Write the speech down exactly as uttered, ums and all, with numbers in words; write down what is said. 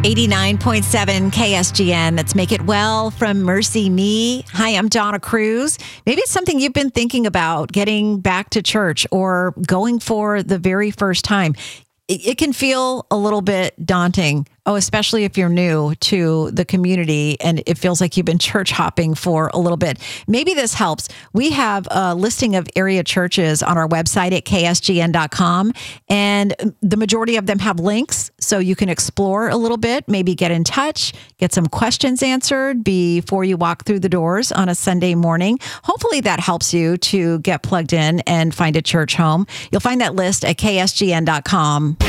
eighty-nine point seven K S G N. That's Make It Well from Mercy Me. Hi, I'm Donna Cruz. Maybe it's something you've been thinking about, getting back to church or going for the very first time. It, it can feel a little bit daunting. Oh, especially if you're new to the community and it feels like you've been church hopping for a little bit. Maybe this helps. We have a listing of area churches on our website at K S G N dot com, and the majority of them have links so you can explore a little bit, maybe get in touch, get some questions answered before you walk through the doors on a Sunday morning. Hopefully that helps you to get plugged in and find a church home. You'll find that list at K S G N dot com.